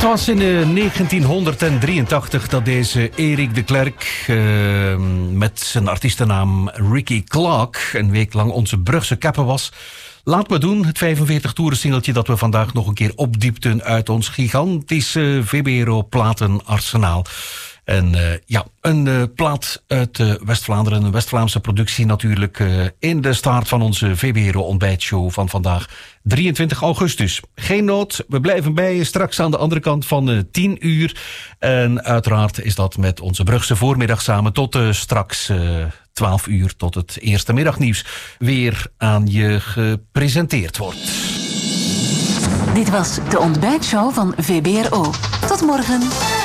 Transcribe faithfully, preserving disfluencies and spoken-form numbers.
was in uh, negentienhonderddrieëntachtig dat deze Eric de Klerk uh, met zijn artiestennaam Ricky Clark een week lang onze Brugse kapper was. Laat me doen, het vijfenveertig toeren singeltje dat we vandaag nog een keer opdiepten uit ons gigantische V B R O-platenarsenaal. En uh, ja, een uh, plaat uit uh, West-Vlaanderen, een West-Vlaamse productie natuurlijk, uh, in de start van onze V B R O-ontbijtshow van vandaag, drieëntwintig augustus. Geen nood, we blijven bij je straks aan de andere kant van uh, tien uur. En uiteraard is dat met onze Brugse voormiddag samen tot uh, straks uh, twaalf uur, tot het eerste middagnieuws weer aan je gepresenteerd wordt. Dit was de ontbijtshow van V B R O. Tot morgen.